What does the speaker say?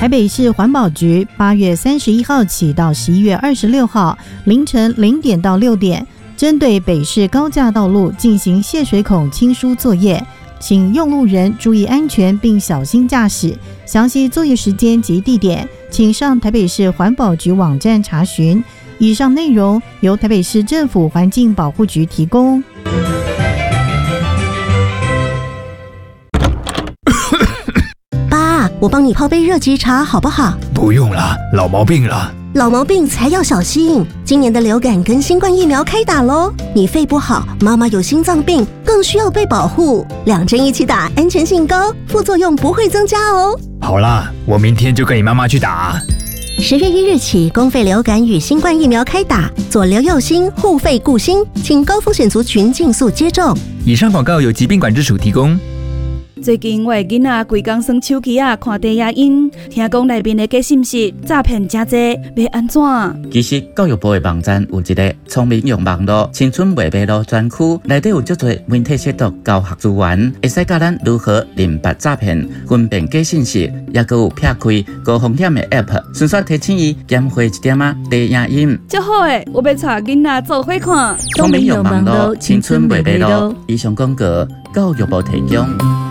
台北市环保局8月31号起到11月26号凌晨0点到6点，针对北市高架道路进行泄水孔清疏作业，请用路人注意安全并小心驾驶。详细作业时间及地点，请上台北市环保局网站查询。以上内容由台北市政府环境保护局提供。 爸，我帮你泡杯热吉茶好不好？ 不用了，老毛病了。 老毛病才要小心，今年的流感跟新冠疫苗开打咯，你肺不好，妈妈有心脏病，更需要被保护。2针一起打，安全性高，副作用不会增加哦。 好啦，我明天就跟你妈妈去打。 10月1日起，公费流感与新冠疫苗开打，左流右心，护肺顾心，请高风险族群尽速接种。 以上广告由疾病管制署提供。 最近我的囡仔规工耍手机看低影音，听讲内面的假信息诈骗真多，要安怎？ 其实教育部的网站有一个聪明用网络青春未迷路专区，内底有足多问题识读教学资源，会使教咱如何认别诈骗、分辨假信息，也佮有撇开高风险的 App， 顺续提醒伊减少一点低影音。 真好诶，我要带囡仔做伙看。 聪明用网络青春未迷路。以上广告教育部提供。